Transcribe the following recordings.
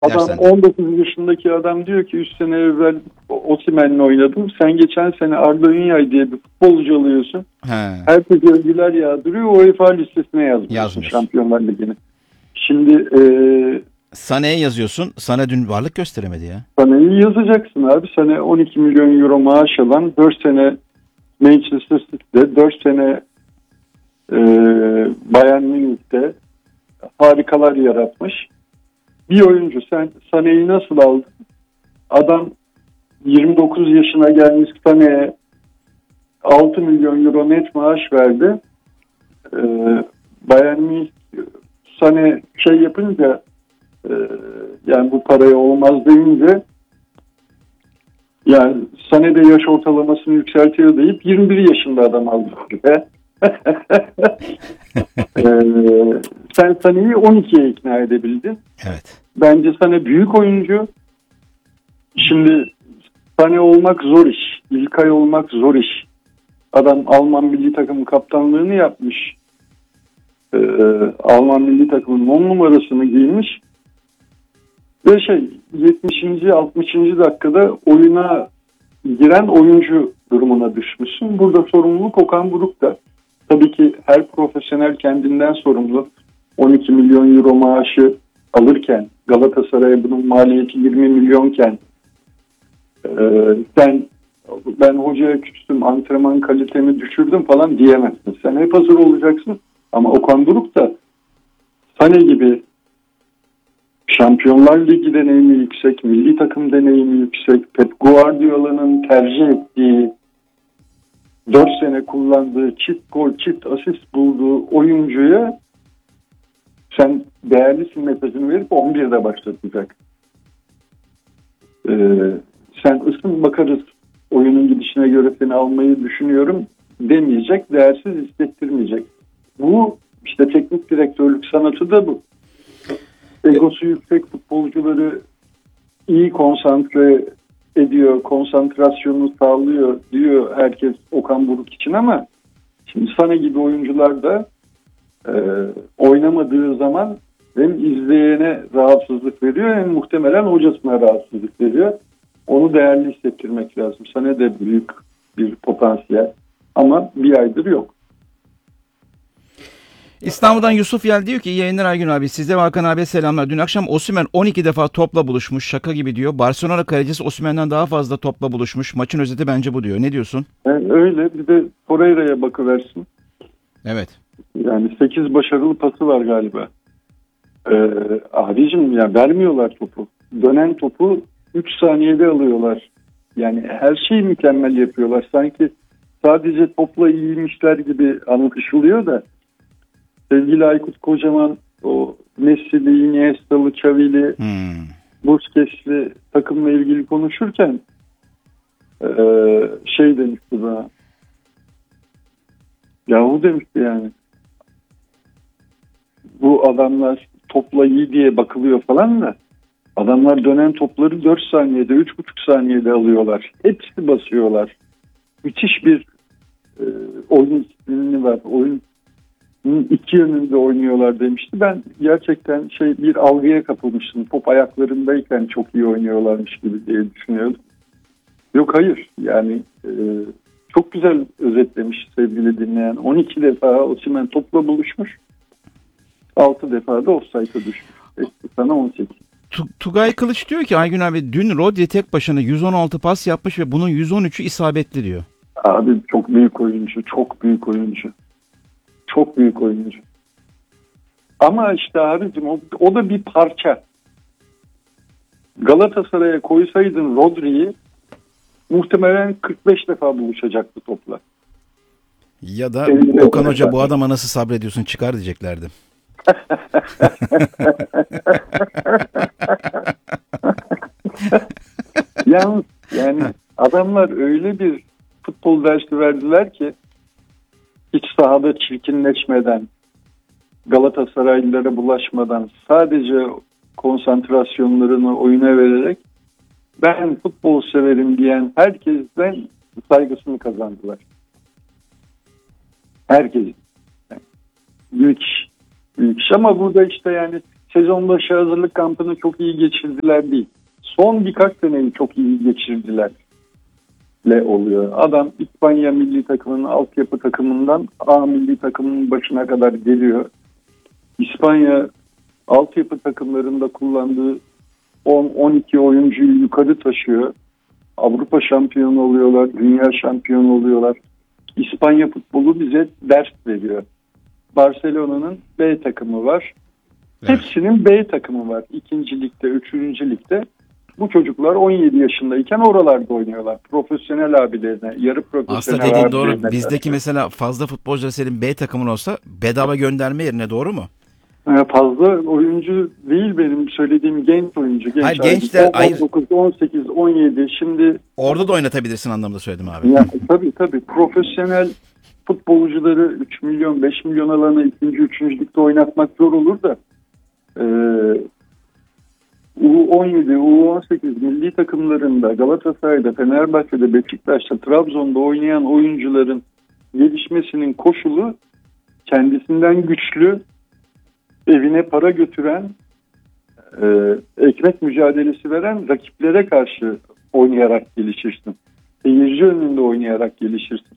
Adam Dersen de. 19 yaşındaki adam diyor ki 3 sene evvel Osimhen'le oynadım. Sen geçen sene Arda Ünyay diye bir futbolcu alıyorsun. He, Herkes övgüler yağdırıyor. UEFA listesine yazmıyorsun yazmıyorsun. Şampiyonlar Ligi'ni. Şimdi Sané'ye yazıyorsun. Sané dün varlık gösteremedi ya. Sané'yi yazacaksın abi. Sané 12 milyon euro maaş alan 4 sene Manchester City'de 4 sene Bayern Münih'te harikalar yaratmış bir oyuncu. Sen Sané'yi nasıl aldın? Adam 29 yaşına gelmiş Sané'ye 6 milyon euro net maaş verdi. Bayern Münih Sané şey yapınca yani bu paraya olmaz deyince yani Sané de yaş ortalamasını yükseltiyor deyip 21 yaşında adam aldı. Sen Sané'yi 12'ye ikna edebildin. Evet. Bence Sané büyük oyuncu. Şimdi Sané olmak zor iş. İlkay olmak zor iş. Adam Alman milli takım kaptanlığını yapmış. Alman milli takımın 10 numarasını giymiş. Ve 70. 60. dakikada oyuna giren oyuncu durumuna düşmüşsün. Burada sorumluluk Okan Buruk'ta. Tabii ki her profesyonel kendinden sorumlu. 12 milyon euro maaşı alırken Galatasaray'a bunun maliyeti 20 milyonken ben hocaya küstüm, antrenman kalitemi düşürdüm falan diyemezsin. Sen hep hazır olacaksın. Ama Okan Buruk da Sané gibi Şampiyonlar Ligi deneyimi yüksek, milli takım deneyimi yüksek, Pep Guardiola'nın tercih ettiği 4 sene kullandığı çift gol, çift asist bulduğu oyuncuya sen değerlisin mesajını verip 11'de başlatacak. Sen ısın bakarız oyunun gidişine göre seni almayı düşünüyorum demeyecek, değersiz hissettirmeyecek. Bu işte teknik direktörlük sanatı da bu. Egosu yüksek futbolcuları iyi konsantre ediyor, konsantrasyonunu sağlıyor diyor herkes Okan Buruk için ama şimdi Sané gibi oyuncular da oynamadığı zaman hem izleyene rahatsızlık veriyor hem muhtemelen hocasına rahatsızlık veriyor. Onu değerli hissettirmek lazım. Sané de büyük bir potansiyel ama bir aydır yok. İstanbul'dan Yusuf Yel diyor ki iyi yayınlar Aygün abi. Size ve Hakan abiye selamlar. Dün akşam Osimhen 12 defa topla buluşmuş. Şaka gibi diyor. Barcelona kalecisi Osimhen'den daha fazla topla buluşmuş. Maçın özeti bence bu diyor. Ne diyorsun? Yani öyle bir de Torreira'ya bakıversin. Evet. Yani 8 başarılı pası var galiba. Abicim ya vermiyorlar topu. Dönen topu 3 saniyede alıyorlar. Yani her şeyi mükemmel yapıyorlar. Sanki sadece topla iyiymişler gibi anlatılıyor da sevgili Aykut Kocaman o Messi'li, Iniesta'lı, Xavi'li, Busquets'li takımla ilgili konuşurken demişti bana. Yahu demişti yani. Bu adamlar topla iyi diye bakılıyor falan da adamlar dönen topları 4 saniyede, 3,5 saniyede alıyorlar. Hepsi basıyorlar. Müthiş bir oyun stilini var. Oyun iki yönünde oynuyorlar demişti. Ben gerçekten bir algıya kapılmıştım. Top ayaklarındayken çok iyi oynuyorlarmış gibi diye düşünüyordum. Yok hayır. Yani çok güzel özetlemiş sevgili dinleyen. 12 defa Osimhen topla buluşmuş. 6 defa da offside'a düşmüş. Eski sana 18. Tugay Kılıç diyor ki Aygün abi dün Rodri tek başına 116 pas yapmış ve bunun 113'ü isabetli diyor. Abi çok büyük oyuncu. Çok büyük oyuncu. Çok büyük oyuncu. Ama işte abicim o da bir parça. Galatasaray'a koysaydın Rodri'yi muhtemelen 45 defa buluşacaktı topla. Ya da Okan Hoca bu adama nasıl sabrediyorsun çıkar diyeceklerdi. Yani adamlar öyle bir futbol dersi verdiler ki hiç sahada çirkinleşmeden, Galatasaraylılara bulaşmadan sadece konsantrasyonlarını oyuna vererek ben futbol severim diyen herkesten saygısını kazandılar. Herkes. Yani büyük iş. Büyük iş ama burada işte yani sezon başı hazırlık kampını çok iyi geçirdiler değil. Son birkaç seneyi çok iyi geçirdiler oluyor. Adam İspanya milli takımının altyapı takımından A milli takımının başına kadar geliyor. İspanya altyapı takımlarında kullandığı 10-12 oyuncuyu yukarı taşıyor. Avrupa şampiyonu oluyorlar, dünya şampiyonu oluyorlar. İspanya futbolu bize ders veriyor. Barcelona'nın B takımı var. Evet. Hepsinin B takımı var. 2. ligde, 3. ligde. Bu çocuklar 17 yaşındayken oralarda oynuyorlar. Profesyonel abilerine, yarı profesyonel Aslında dediğin abilerine. doğru. Bizdeki mesela fazla futbolcular senin B takımın olsa bedava gönderme yerine, doğru mu? Fazla oyuncu değil benim söylediğim, genç oyuncu. Hayır, gençler, 19, 18, 17 şimdi. Orada da oynatabilirsin anlamında söyledim abi. Yani, tabii profesyonel futbolcuları 3 milyon 5 milyon alana 2. 3. ligde oynatmak zor olur da U17, U18 milli takımlarında Galatasaray'da, Fenerbahçe'de, Beşiktaş'ta, Trabzon'da oynayan oyuncuların gelişmesinin koşulu kendisinden güçlü, evine para götüren, ekmek mücadelesi veren rakiplere karşı oynayarak gelişirsin. Seyirci önünde oynayarak gelişirsin.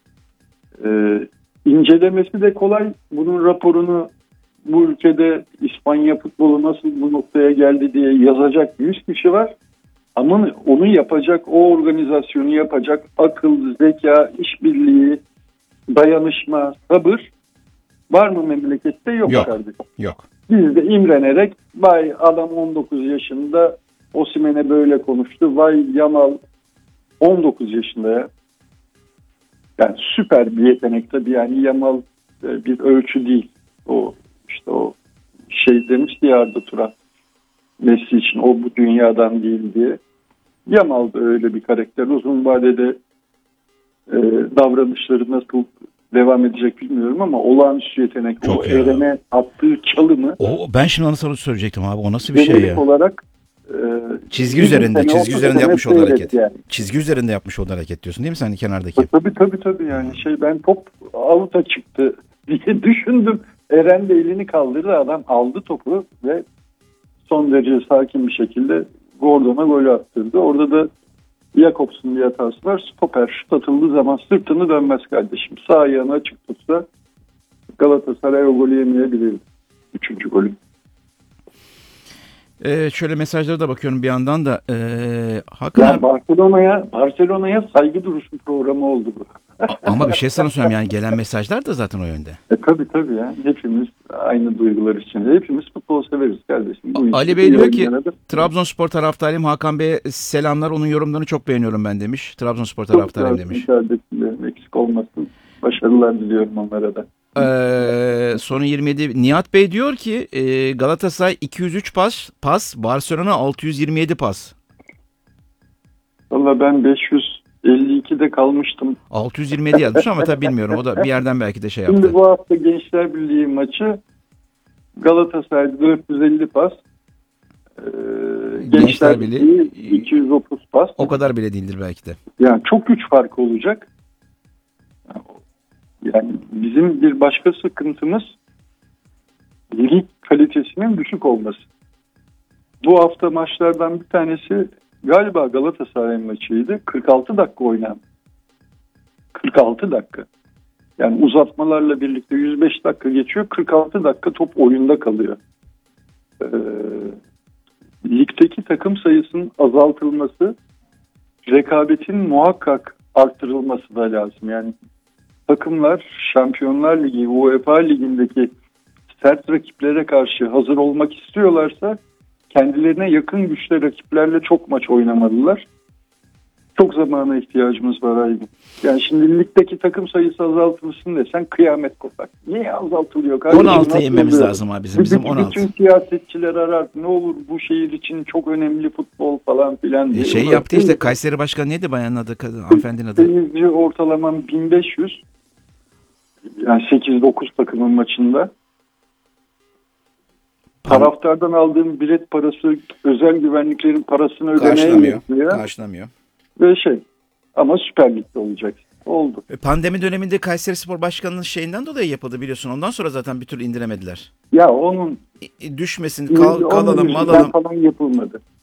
İncelemesi de kolay. Bunun raporunu bu ülkede İspanya futbolu nasıl bu noktaya geldi diye yazacak 100 kişi var. Ama onu yapacak, o organizasyonu yapacak akıl, zeka, işbirliği, dayanışma, sabır var mı memlekette? Yok kardeşim. Yok. Biz de imrenerek vay adam 19 yaşında Osimhen'e böyle konuştu. Vay Yamal 19 yaşında ya. Yani süper bir yetenek tabii, yani Yamal bir ölçü değil. O işte o şey demişti ya Arda Turan, Messi için o bu dünyadan değil diye. Yamal da öyle bir karakter. Uzun vadede davranışları nasıl devam edecek bilmiyorum ama olağanüstü yetenek. Çok o ya. Eren'e attığı çalımı. Ben şimdi onu söyleyecektim abi. O nasıl bir şey ya? Olarak çizgi üzerinde yapmış o hareket. Yani. Çizgi üzerinde yapmış o hareket diyorsun değil mi sen kenardaki? Tabii yani ben top avuta çıktı diye düşündüm. Eren de elini kaldırdı, adam aldı topu ve son derece sakin bir şekilde Gordon'a gol attırdı. Orada da Jakobs'un bir hatası var. Stoper şut atıldığı zaman sırtını dönmez kardeşim. Sağ ayağını açık tutsa Galatasaray o golü yemeyebilirdi. 3. golü. Şöyle mesajlara da bakıyorum bir yandan da. Hakan Ya Barcelona'ya saygı duruşu programı oldu bu. Ama bir şey sana söyleyeyim, yani gelen mesajlar da zaten o yönde. Tabii yani hepimiz aynı duygular içinde. Hepimiz futbol severiz kardeşim. Ali Bey diyor ki Trabzonspor taraftarıyım, Hakan Bey'e selamlar, onun yorumlarını çok beğeniyorum ben demiş. Trabzonspor taraftarıyım demiş. Kardeşim eksik olmasın. Başarılar diliyorum onlara da. Sonu 27. Nihat Bey diyor ki Galatasaray 203 pas, Barcelona 627 pas. Valla ben 552'de kalmıştım. 627 yazmış ama tabii bilmiyorum. O da bir yerden belki de şey yaptı. Şimdi bu hafta Gençler Birliği maçı Galatasaray'da 450 pas. Gençler Birliği 230 pas. O kadar bile değildir belki de. Yani çok güç farkı olacak. Yani bizim bir başka sıkıntımız lig kalitesinin düşük olması. Bu hafta maçlardan bir tanesi galiba Galatasaray maçıydı. 46 dakika oynan. 46 dakika. Yani uzatmalarla birlikte 105 dakika geçiyor. 46 dakika top oyunda kalıyor. Ligdeki takım sayısının azaltılması, rekabetin muhakkak arttırılması da lazım. Yani takımlar Şampiyonlar Ligi, UEFA Ligi'ndeki sert rakiplere karşı hazır olmak istiyorlarsa kendilerine yakın güçlü rakiplerle çok maç oynamalılar. Çok zamana ihtiyacımız var Aydın. Yani şimdi ligdeki takım sayısı azaltılsın desen kıyamet kopar. Niye azaltılıyor kardeşim? 16 yememiz lazım abi bizim 16. Bütün siyasetçiler arar. Ne olur bu şehir için çok önemli futbol falan filan diye. Şey yaptı işte, Kayseri Başkanı neydi bayanın adı, hanımefendinin adı? Seyirci ortalamam 1500. Yani 8-9 takımın maçında. Taraftardan aldığım bilet parası özel güvenliklerin parasını ödemeye yetiyor. Karşılamıyor. Ve ama Süper Lig'de olacaksın. Oldu. Pandemi döneminde Kayserispor Başkanı'nın şeyinden dolayı yapıldı biliyorsun. Ondan sonra zaten bir türlü indiremediler. Ya onun Düşmesin, onun kalalım, yüzünden alalım. falan yapılmadı.